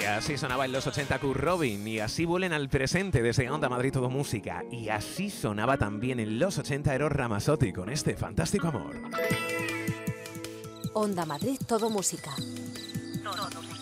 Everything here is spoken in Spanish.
Y así sonaba en los 80 Kurt Robin, y así vuelen al presente desde Onda Madrid Todo Música. Y así sonaba también en los 80 Eros Ramazzotti con este fantástico amor. Onda Madrid Todo Música. Todo.